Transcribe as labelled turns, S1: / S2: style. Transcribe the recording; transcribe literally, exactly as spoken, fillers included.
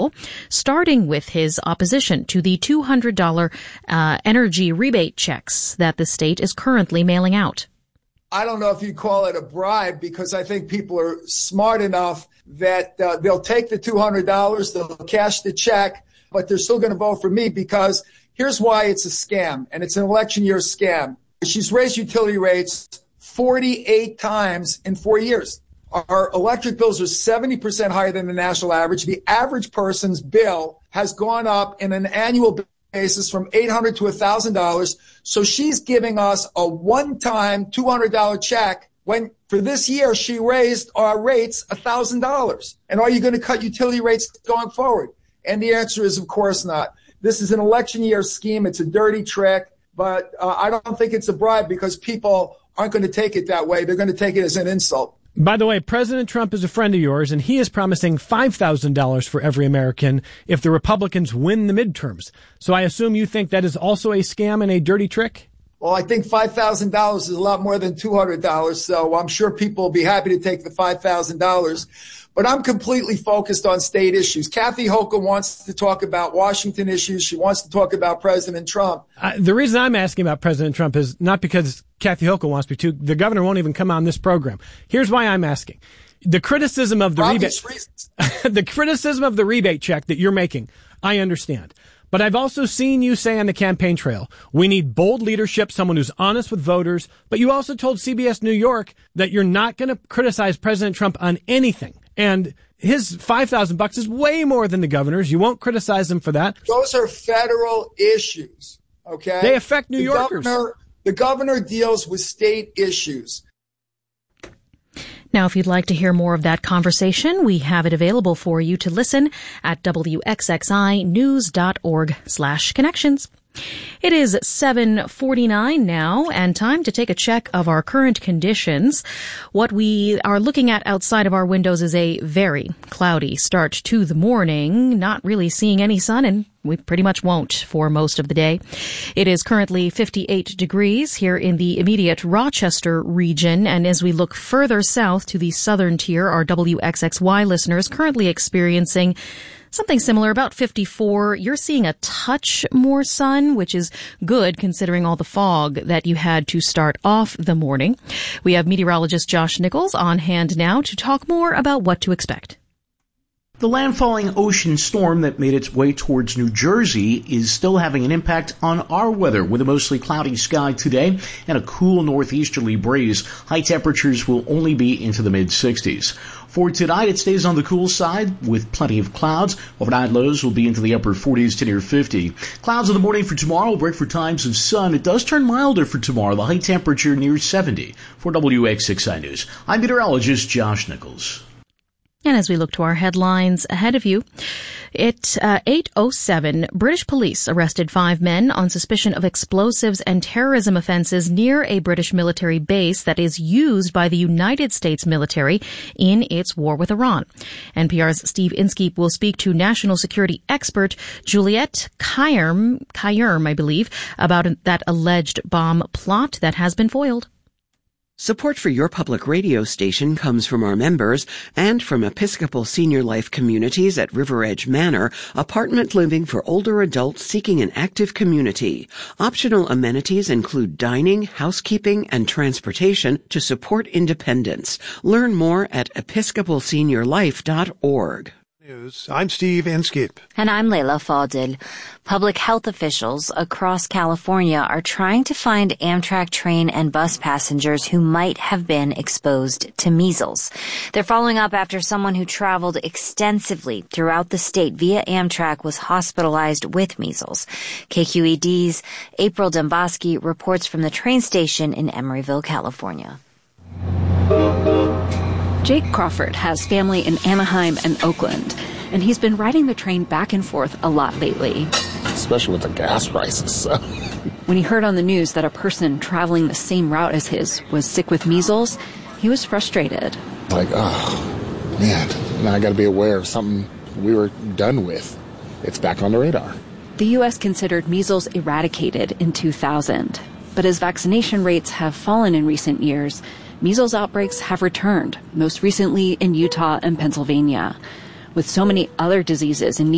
S1: starting with his opposition to the two hundred dollars uh, energy rebate checks that the state is currently mailing out.
S2: I don't know if you call it a bribe, because I think people are smart enough that uh, they'll take the two hundred dollars, they'll cash the check, but they're still going to vote for me, because here's why it's a scam, and it's an election year scam. She's raised utility rates forty-eight times in four years. Our electric bills are seventy percent higher than the national average. The average person's bill has gone up in an annual basis from eight hundred dollars to one thousand dollars. So she's giving us a one-time two hundred dollars check when for this year she raised our rates one thousand dollars. And are you going to cut utility rates going forward? And the answer is, of course not. This is an election year scheme. It's a dirty trick, but uh, I don't think it's a bribe, because people aren't going to take it that way. They're going to take it as an insult.
S3: By the way, President Trump is a friend of yours, and he is promising five thousand dollars for every American if the Republicans win the midterms. So I assume you think that is also a scam and a dirty trick?
S2: Well, I think five thousand dollars is a lot more than two hundred dollars, so I'm sure people will be happy to take the five thousand dollars. But I'm completely focused on state issues. Kathy Hochul wants to talk about Washington issues. She wants to talk about President Trump.
S3: Uh, the reason I'm asking about President Trump is not because Kathy Hochul wants me to. The governor won't even come on this program. Here's why I'm asking. The criticism of the rebate, the criticism of the rebate check that you're making, I understand. But I've also seen you say on the campaign trail, we need bold leadership, someone who's honest with voters. But you also told C B S New York that you're not going to criticize President Trump on anything. And his five thousand bucks is way more than the governor's. You won't criticize him for that.
S2: Those are federal issues, okay?
S3: They affect New
S2: the
S3: Yorkers.
S2: Governor, the governor deals with state issues.
S1: Now, if you'd like to hear more of that conversation, we have it available for you to listen at W X X I news dot org slash connections. It is seven forty-nine now, and time to take a check of our current conditions. What we are looking at outside of our windows is a very cloudy start to the morning, not really seeing any sun, and we pretty much won't for most of the day. It is currently fifty-eight degrees here in the immediate Rochester region, and as we look further south to the southern tier, our W X X Y listeners currently experiencing something similar, about fifty-four. You're seeing a touch more sun, which is good considering all the fog that you had to start off the morning. We have meteorologist Josh Nichols on hand now to talk more about what to expect.
S4: The landfalling ocean storm that made its way towards New Jersey is still having an impact on our weather, with a mostly cloudy sky today and a cool northeasterly breeze. High temperatures will only be into the mid sixties. For tonight, it stays on the cool side with plenty of clouds. Overnight lows will be into the upper forties to near fifty. Clouds in the morning for tomorrow will break for times of sun. It does turn milder for tomorrow, the high temperature near seventy. For W X X I News, I'm meteorologist Josh Nichols.
S1: And as we look to our headlines ahead of you, at uh, eight oh seven, British police arrested five men on suspicion of explosives and terrorism offenses near a British military base that is used by the United States military in its war with Iran. N P R's Steve Inskeep will speak to national security expert Juliette Kayyem, Kayyem, I believe, about that alleged bomb plot that has been foiled.
S5: Support for your public radio station comes from our members and from Episcopal Senior Life Communities at River Edge Manor, apartment living for older adults seeking an active community. Optional amenities include dining, housekeeping, and transportation to support independence. Learn more at episcopal senior life dot org.
S6: News. I'm Steve Inskeep.
S7: And I'm Layla Fadil. Public health officials across California are trying to find Amtrak train and bus passengers who might have been exposed to measles. They're following up after someone who traveled extensively throughout the state via Amtrak was hospitalized with measles. K Q E D's April Demboski reports from the train station in Emeryville, California.
S8: Jake Crawford has family in Anaheim and Oakland, and he's been riding the train back and forth a lot lately.
S9: Especially with the gas prices. So.
S8: When he heard on the news that a person traveling the same route as his was sick with measles, he was frustrated.
S9: Like, oh, man, now I got to be aware of something we were done with. It's back on the radar.
S8: The U S considered measles eradicated in two thousand, but as vaccination rates have fallen in recent years, measles outbreaks have returned, most recently in Utah and Pennsylvania. With so many other diseases in need